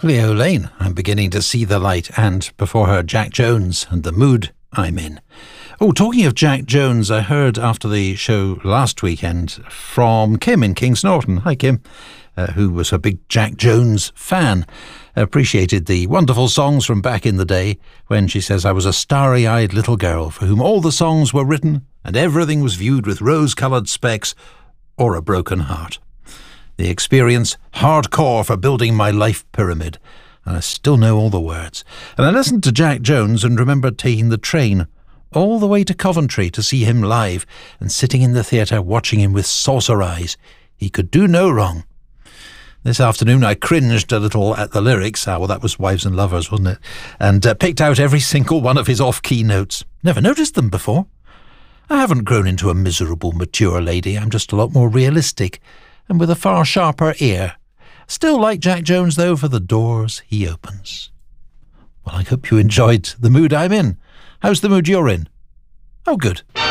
Cleo Lane, I'm beginning to see the light, and before her Jack Jones and The Mood I'm In. Oh, talking of Jack Jones, I heard after the show last weekend from Kim in Kings Norton. Hi Kim, who was a big Jack Jones fan. Appreciated the wonderful songs from back in the day when she says, I was a starry-eyed little girl for whom all the songs were written and everything was viewed with rose-coloured specs or a broken heart. The experience, hardcore for building my life pyramid, and I still know all the words. And I listened to Jack Jones and remembered taking the train all the way to Coventry to see him live and sitting in the theatre watching him with saucer eyes. He could do no wrong. This afternoon I cringed a little at the lyrics. Well, that was Wives and Lovers, wasn't it? And picked out every single one of his off-key notes. Never noticed them before. I haven't grown into a miserable, mature lady. I'm just a lot more realistic and with a far sharper ear. Still like Jack Jones, though, for the doors he opens. Well, I hope you enjoyed The Mood I'm In. How's the mood you're in? Oh, good.